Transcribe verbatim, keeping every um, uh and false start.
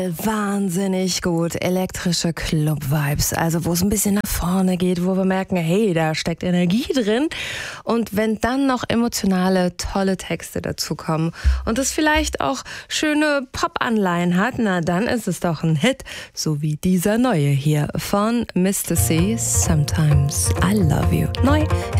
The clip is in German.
Wahnsinnig gut, elektrische Club-Vibes, also wo es ein bisschen nach vorne geht, wo wir merken, hey, da steckt Energie drin. Und wenn dann noch emotionale, tolle Texte dazu kommen und es vielleicht auch schöne Pop-Anleihen hat, na dann ist es doch ein Hit, so wie dieser neue hier von Mister C, Sometimes I Love You. Neu